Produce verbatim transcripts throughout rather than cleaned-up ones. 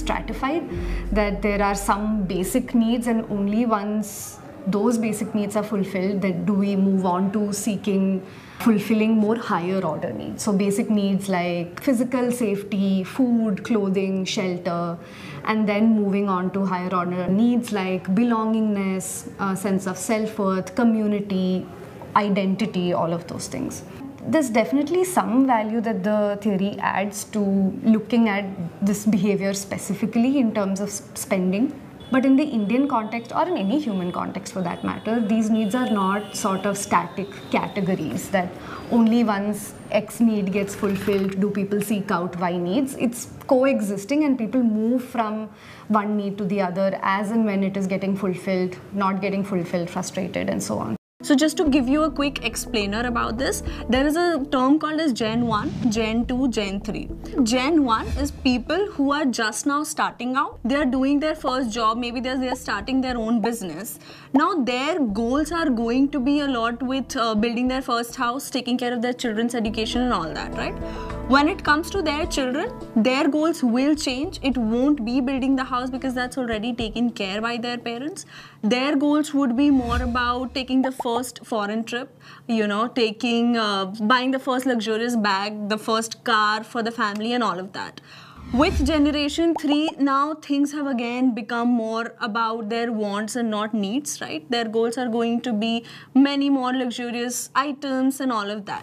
stratified, that there are some basic needs, and only once those basic needs are fulfilled, then do we move on to seeking fulfilling more higher order needs. So basic needs like physical safety, food, clothing, shelter, and then moving on to higher order needs like belongingness, a sense of self-worth, community, identity, all of those things. There's definitely some value that the theory adds to looking at this behavior specifically in terms of spending. But in the Indian context, or in any human context for that matter, these needs are not sort of static categories that only once X need gets fulfilled do people seek out Y needs. It's coexisting, and people move from one need to the other as and when it is getting fulfilled, not getting fulfilled, frustrated, and so on. So just to give you a quick explainer about this, there is a term called as Gen one, Gen two, Gen three. Gen one is people who are just now starting out. They are doing their first job, maybe they are starting their own business. Now their goals are going to be a lot with uh, building their first house, taking care of their children's education and all that, right? When it comes to their children, their goals will change. It won't be building the house because that's already taken care by their parents. Their goals would be more about taking the first foreign trip, you know, taking, uh, buying the first luxurious bag, the first car for the family and all of that. With Generation three, now things have again become more about their wants and not needs, right? Their goals are going to be many more luxurious items and all of that.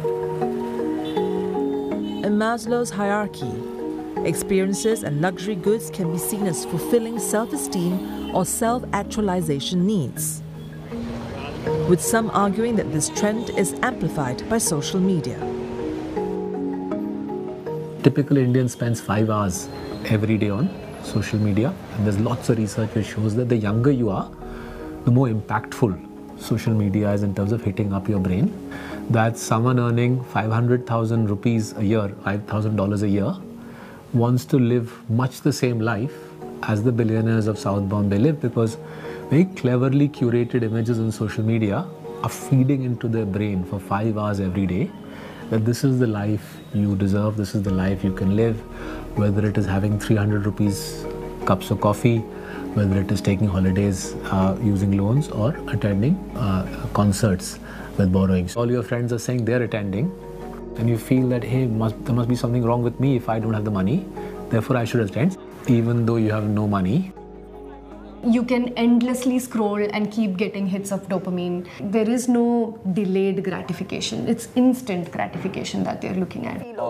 In Maslow's hierarchy, experiences and luxury goods can be seen as fulfilling self-esteem or self-actualization needs, with some arguing that this trend is amplified by social media. Typical Indian spends five hours every day on social media, and there's lots of research which shows that the younger you are, the more impactful social media is in terms of hitting up your brain. That someone earning five hundred thousand rupees a year, five thousand dollars a year, wants to live much the same life as the billionaires of South Bombay live, because very cleverly curated images on social media are feeding into their brain for five hours every day that this is the life you deserve, this is the life you can live, whether it is having three hundred rupees cups of coffee, whether it is taking holidays uh, using loans, or attending uh, concerts with borrowing. All your friends are saying they're attending, and you feel that, hey, must, there must be something wrong with me if I don't have the money, therefore I should attend, even though you have no money. You can endlessly scroll and keep getting hits of dopamine. There is no delayed gratification. It's instant gratification that they're looking at. In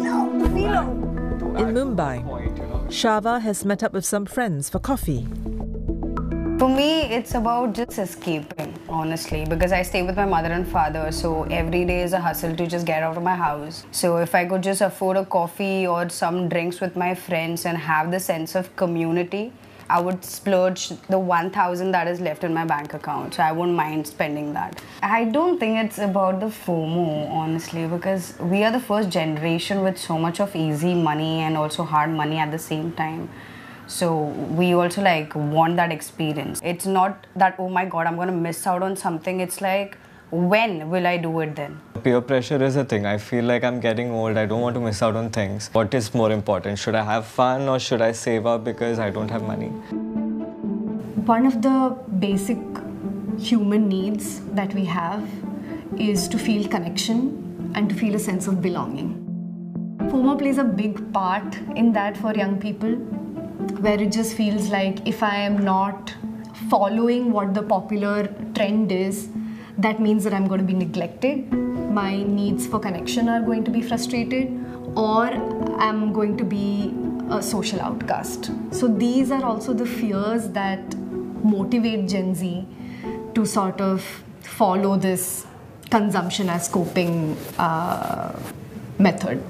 Mumbai, Shava has met up with some friends for coffee. For me, it's about just escaping, honestly, because I stay with my mother and father, so every day is a hustle to just get out of my house. So if I could just afford a coffee or some drinks with my friends and have the sense of community, I would splurge the one thousand that is left in my bank account, so I wouldn't mind spending that. I don't think it's about the FOMO, honestly, because we are the first generation with so much of easy money and also hard money at the same time. So we also like want that experience. It's not that, oh my god, I'm going to miss out on something. It's like, when will I do it then? Peer pressure is a thing. I feel like I'm getting old. I don't want to miss out on things. What is more important? Should I have fun or should I save up because I don't have money? One of the basic human needs that we have is to feel connection and to feel a sense of belonging. FOMO plays a big part in that for young people, where it just feels like if I am not following what the popular trend is, that means that I'm going to be neglected, my needs for connection are going to be frustrated, or I'm going to be a social outcast. So these are also the fears that motivate Gen Z to sort of follow this consumption as coping uh, method.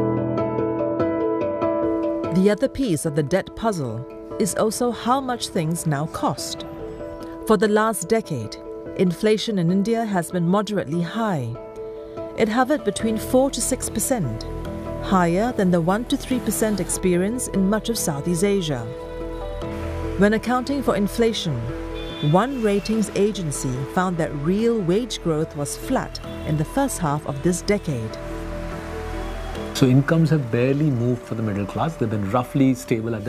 The other piece of the debt puzzle is also how much things now cost. For the last decade, inflation in India has been moderately high. It hovered between four to six percent, higher than the one to three percent experience in much of Southeast Asia. When accounting for inflation, one ratings agency found that real wage growth was flat in the first half of this decade. So incomes have barely moved for the middle class. They've been roughly stable at the